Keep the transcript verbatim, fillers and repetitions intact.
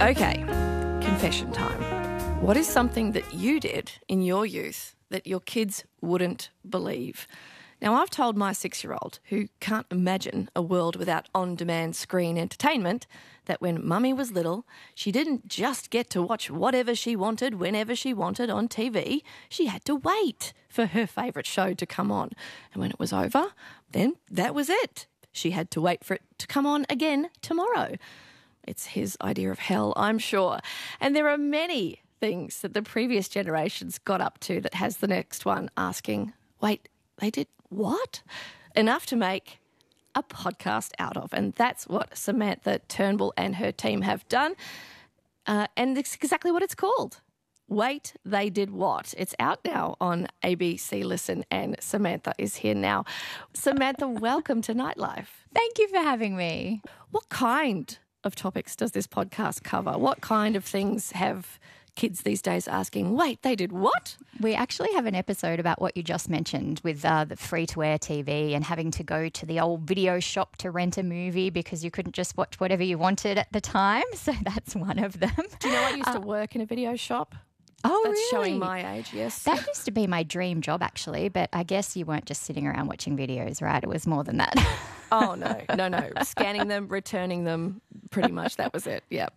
Okay, confession time. What is something that you did in your youth that your kids wouldn't believe? Now, I've told my six-year-old, who can't imagine a world without on-demand screen entertainment, that when Mummy was little, she didn't just get to watch whatever she wanted, whenever she wanted on T V. She had to wait for her favourite show to come on. And when it was over, then that was it. She had to wait for it to come on again tomorrow. It's his idea of hell, I'm sure. And there are many things that the previous generations got up to that has the next one asking, wait, they did what? Enough to make a podcast out of. And that's what Samantha Turnbull and her team have done. Uh, and it's exactly what it's called. Wait, They Did What? It's out now on A B C Listen, and Samantha is here now. Samantha, welcome to Nightlife. Thank you for having me. What kind of topics does this podcast cover? What kind of things have kids these days asking, wait, they did what? We actually have an episode about what you just mentioned with uh, the free-to-air T V and having to go to the old video shop to rent a movie because you couldn't just watch whatever you wanted at the time. So that's one of them. Do you know I used uh, to work in a video shop? Oh, That's really? showing my age, yes. That used to be my dream job, actually, but I guess you weren't just sitting around watching videos, right? It was more than that. Oh, no, no, no. Scanning them, returning them, pretty much that was it, yep.